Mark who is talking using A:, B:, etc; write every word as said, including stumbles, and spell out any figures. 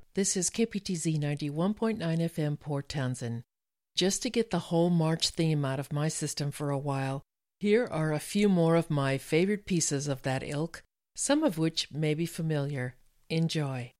A: This is K P T Z ninety-one point nine F M Port Townsend. Just to get the whole March theme out of my system for a while, here are a few more of my favorite pieces of that ilk, some of which may be familiar. Enjoy.